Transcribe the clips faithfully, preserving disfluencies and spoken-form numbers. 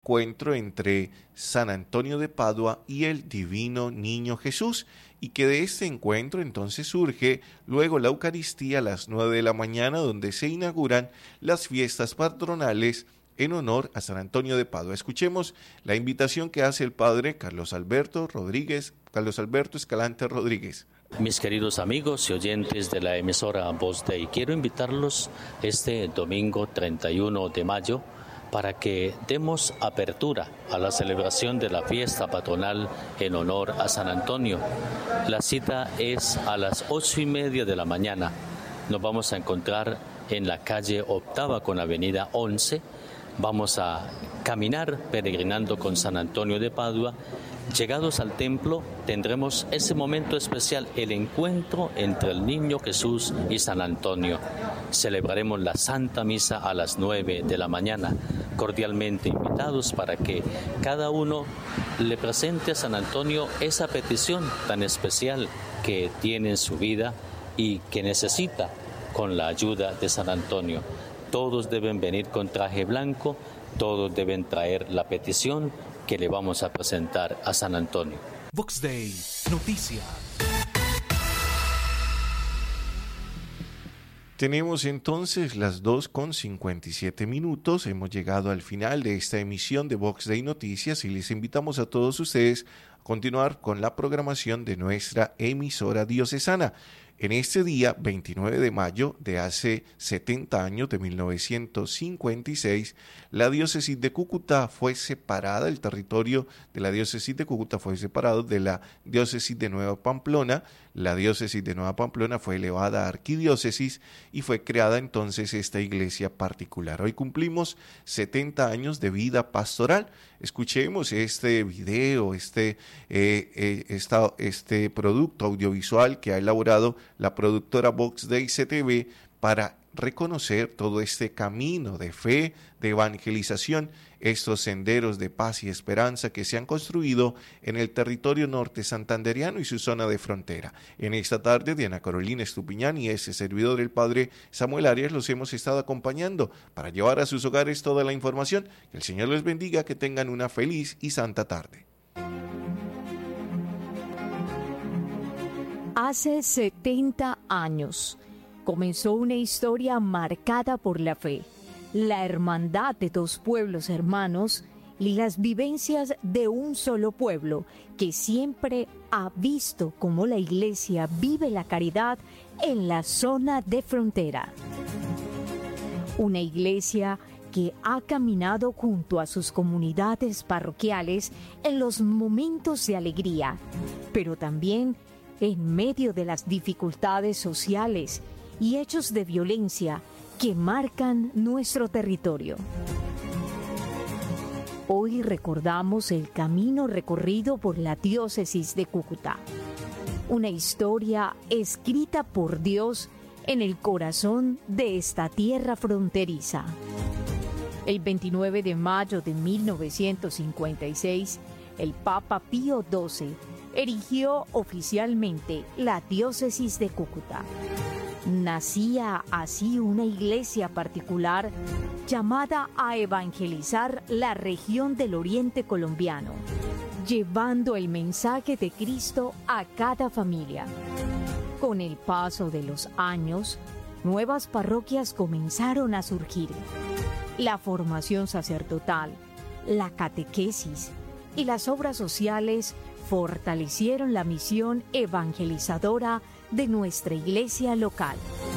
encuentro entre San Antonio de Padua y el Divino Niño Jesús, y que de este encuentro entonces surge luego la Eucaristía a las nueve de la mañana, donde se inauguran las fiestas patronales en honor a San Antonio de Padua. Escuchemos la invitación que hace el padre Carlos Alberto Rodríguez, Carlos Alberto Escalante Rodríguez. Mis queridos amigos y oyentes de la emisora Voz Dei, quiero invitarlos este domingo treinta y uno de mayo para que demos apertura a la celebración de la fiesta patronal en honor a San Antonio. La cita es a las ocho y media de la mañana. Nos vamos a encontrar en la calle Octava con avenida once. Vamos a caminar peregrinando con San Antonio de Padua. Llegados al templo, tendremos ese momento especial, el encuentro entre el Niño Jesús y San Antonio. Celebraremos la Santa Misa a las nueve de la mañana. Cordialmente invitados para que cada uno le presente a San Antonio esa petición tan especial que tiene en su vida y que necesita con la ayuda de San Antonio. Todos deben venir con traje blanco, todos deben traer la petición que le vamos a presentar a San Antonio. Vox Dei Noticias. Tenemos entonces las dos con cincuenta y siete minutos. Hemos llegado al final de esta emisión de Vox Dei Noticias y les invitamos a todos ustedes a continuar con la programación de nuestra emisora diocesana. En este día, veintinueve de mayo de hace setenta años, de mil novecientos cincuenta y seis, la diócesis de Cúcuta fue separada, el territorio de la diócesis de Cúcuta fue separado de la diócesis de Nueva Pamplona. La diócesis de Nueva Pamplona fue elevada a arquidiócesis y fue creada entonces esta iglesia particular. Hoy cumplimos setenta años de vida pastoral. Escuchemos este video, este, eh, eh, esta, este producto audiovisual que ha elaborado la productora Vox Dei C T V para reconocer todo este camino de fe, de evangelización, estos senderos de paz y esperanza que se han construido en el territorio norte santanderiano y su zona de frontera. En esta tarde, Diana Carolina Estupiñán y ese servidor, el padre Samuel Arias, los hemos estado acompañando para llevar a sus hogares toda la información. Que el Señor les bendiga, que tengan una feliz y santa tarde. Hace setenta años comenzó una historia marcada por la fe, la hermandad de dos pueblos hermanos y las vivencias de un solo pueblo que siempre ha visto cómo la Iglesia vive la caridad en la zona de frontera. Una Iglesia que ha caminado junto a sus comunidades parroquiales en los momentos de alegría, pero también en medio de las dificultades sociales y hechos de violencia que marcan nuestro territorio. Hoy recordamos el camino recorrido por la diócesis de Cúcuta, una historia escrita por Dios en el corazón de esta tierra fronteriza. El veintinueve de mayo de mil novecientos cincuenta y seis, el Papa Pío doce erigió oficialmente la diócesis de Cúcuta. Nacía así una iglesia particular llamada a evangelizar la región del oriente colombiano, llevando el mensaje de Cristo a cada familia. Con el paso de los años, nuevas parroquias comenzaron a surgir. La formación sacerdotal, la catequesis y las obras sociales fortalecieron la misión evangelizadora de nuestra iglesia local.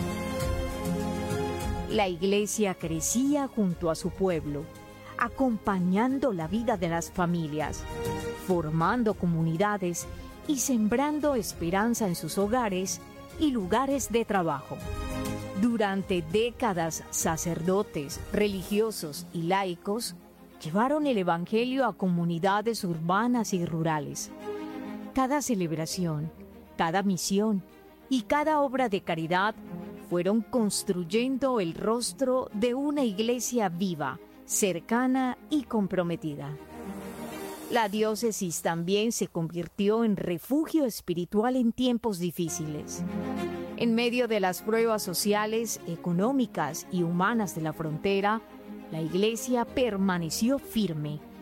La iglesia crecía junto a su pueblo, acompañando la vida de las familias, formando comunidades y sembrando esperanza en sus hogares y lugares de trabajo. Durante décadas, sacerdotes, religiosos y laicos llevaron el evangelio a comunidades urbanas y rurales. Cada celebración, cada misión y cada obra de caridad fueron construyendo el rostro de una iglesia viva, cercana y comprometida. La diócesis también se convirtió en refugio espiritual en tiempos difíciles. En medio de las pruebas sociales, económicas y humanas de la frontera, la iglesia permaneció firme